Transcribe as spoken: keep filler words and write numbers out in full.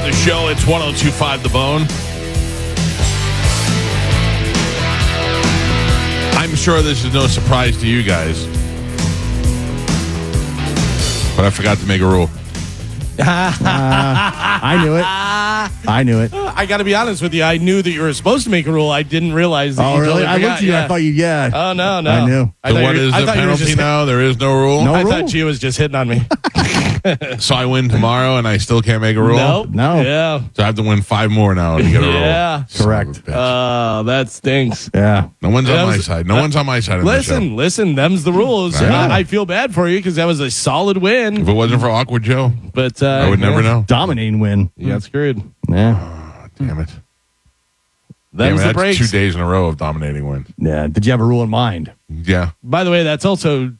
the show. It's one oh two point five The Bone. I'm sure this is no surprise to you guys, but I forgot to make a rule. uh, I knew it. I knew it. I got to be honest with you. I knew that you were supposed to make a rule. I didn't realize that Oh, you really? totally I forgot. looked at you. Yeah. I thought you, yeah. Oh, no, no. I knew. I So thought what you were- is I the thought you were penalty just- now? There is no rule? No I rule. thought she was just hitting on me. So I win tomorrow and I still can't make a rule? Nope. No. Yeah. So I have to win five more now to get a rule. Yeah. Correct. Son of a bitch. Oh, that stinks. Yeah. no one's that on my was- side. No one's on my side. In this show. Listen, listen, them's the rules. Yeah. I, I feel bad for you because that was a solid If win. it wasn't for Awkward Joe, But uh, I would never know. Dominating win. You got screwed. Yeah. Damn it. Damn Them's it. the That's breaks. two days in a row of dominating win. Yeah. Did you have a rule in mind? Yeah. By the way, that's also